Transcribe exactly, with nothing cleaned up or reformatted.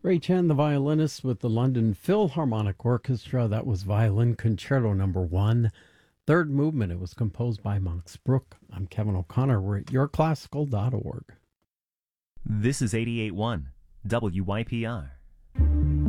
Ray Chen, the violinist with the London Philharmonic Orchestra. That was Violin Concerto number one. Third movement. It was composed by Max Bruch. I'm Kevin O'Connor. We're at your classical dot org. This is eighty-eight point one W Y P R.